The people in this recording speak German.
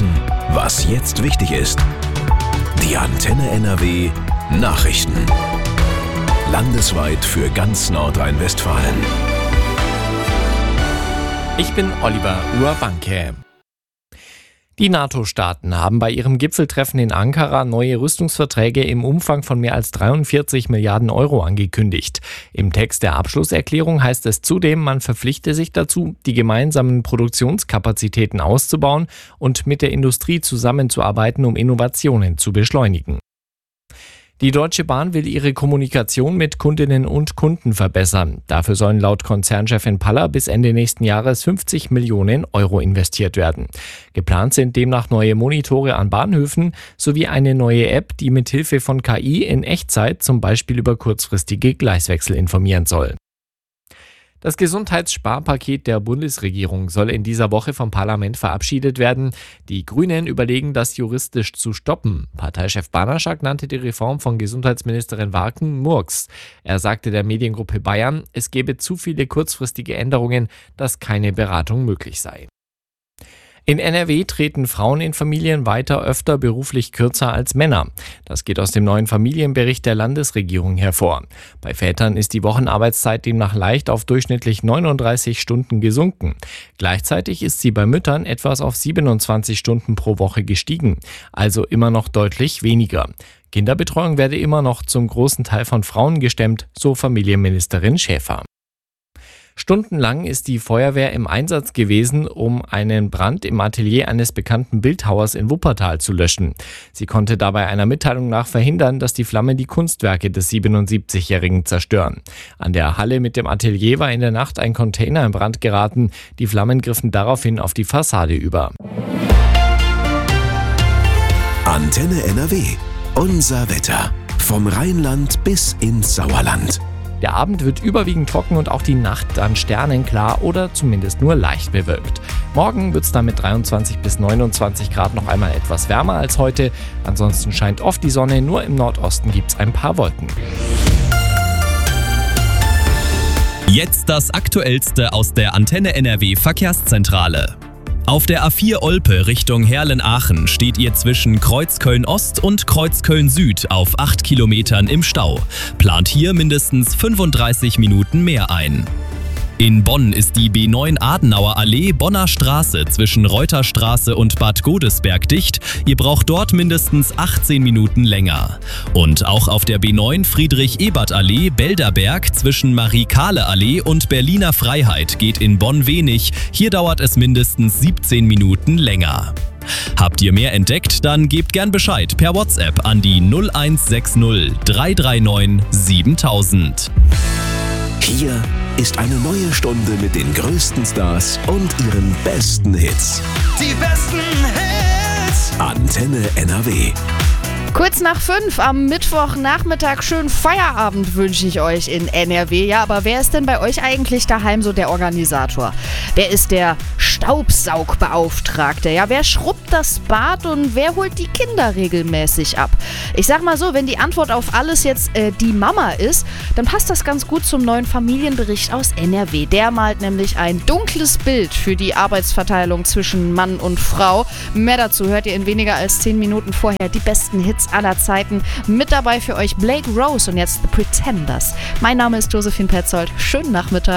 wissen, was jetzt wichtig ist. Die Antenne NRW Nachrichten. Landesweit für ganz Nordrhein-Westfalen. Ich bin Oliver Urbanke. Die NATO-Staaten haben bei ihrem Gipfeltreffen in Ankara neue Rüstungsverträge im Umfang von mehr als 43 Milliarden Euro angekündigt. Im Text der Abschlusserklärung heißt es zudem, man verpflichte sich dazu, die gemeinsamen Produktionskapazitäten auszubauen und mit der Industrie zusammenzuarbeiten, um Innovationen zu beschleunigen. Die Deutsche Bahn will ihre Kommunikation mit Kundinnen und Kunden verbessern. Dafür sollen laut Konzernchefin Paller bis Ende nächsten Jahres 50 Millionen Euro investiert werden. Geplant sind demnach neue Monitore an Bahnhöfen sowie eine neue App, die mit Hilfe von KI in Echtzeit zum Beispiel über kurzfristige Gleiswechsel informieren soll. Das Gesundheitssparpaket der Bundesregierung soll in dieser Woche vom Parlament verabschiedet werden. Die Grünen überlegen, das juristisch zu stoppen. Parteichef Banaschak nannte die Reform von Gesundheitsministerin Warken Murks. Er sagte der Mediengruppe Bayern, es gebe zu viele kurzfristige Änderungen, dass keine Beratung möglich sei. In NRW treten Frauen in Familien weiter öfter beruflich kürzer als Männer. Das geht aus dem neuen Familienbericht der Landesregierung hervor. Bei Vätern ist die Wochenarbeitszeit demnach leicht auf durchschnittlich 39 Stunden gesunken. Gleichzeitig ist sie bei Müttern etwas auf 27 Stunden pro Woche gestiegen, also immer noch deutlich weniger. Kinderbetreuung werde immer noch zum großen Teil von Frauen gestemmt, so Familienministerin Schäfer. Stundenlang ist die Feuerwehr im Einsatz gewesen, um einen Brand im Atelier eines bekannten Bildhauers in Wuppertal zu löschen. Sie konnte dabei einer Mitteilung nach verhindern, dass die Flammen die Kunstwerke des 77-Jährigen zerstören. An der Halle mit dem Atelier war in der Nacht ein Container in Brand geraten. Die Flammen griffen daraufhin auf die Fassade über. Antenne NRW. Unser Wetter. Vom Rheinland bis ins Sauerland. Der Abend wird überwiegend trocken und auch die Nacht dann sternenklar oder zumindest nur leicht bewölkt. Morgen wird es dann mit 23 bis 29 Grad noch einmal etwas wärmer als heute. Ansonsten scheint oft die Sonne, nur im Nordosten gibt es ein paar Wolken. Jetzt das Aktuellste aus der Antenne NRW Verkehrszentrale. Auf der A4 Olpe Richtung Herlen-Aachen steht ihr zwischen Kreuzköln-Ost und Kreuzköln-Süd auf 8 Kilometern im Stau. Plant hier mindestens 35 Minuten mehr ein. In Bonn ist die B9 Adenauer Allee Bonner Straße zwischen Reuterstraße und Bad Godesberg dicht. Ihr braucht dort mindestens 18 Minuten länger. Und auch auf der B9 Friedrich-Ebert-Allee Belderberg zwischen Marie-Kahle-Allee und Berliner Freiheit geht in Bonn wenig. Hier dauert es mindestens 17 Minuten länger. Habt ihr mehr entdeckt? Dann gebt gern Bescheid per WhatsApp an die 0160 339 7000. Hier ist eine neue Stunde mit den größten Stars und ihren besten Hits. Die besten Hits! Antenne NRW. Kurz nach 5 am Mittwochnachmittag, schönen Feierabend wünsche ich euch in NRW. Ja, aber wer ist denn bei euch eigentlich daheim so der Organisator? Wer ist der Staubsaugbeauftragte? Ja, wer schrubbt das Bad und wer holt die Kinder regelmäßig ab? Ich sag mal so, wenn die Antwort auf alles jetzt die Mama ist, dann passt das ganz gut zum neuen Familienbericht aus NRW. Der malt nämlich ein dunkles Bild für die Arbeitsverteilung zwischen Mann und Frau. Mehr dazu hört ihr in weniger als 10 Minuten vorher die besten Hits aller Zeiten. Mit dabei für euch Blake Rose und jetzt The Pretenders. Mein Name ist Josephine Petzold. Schönen Nachmittag.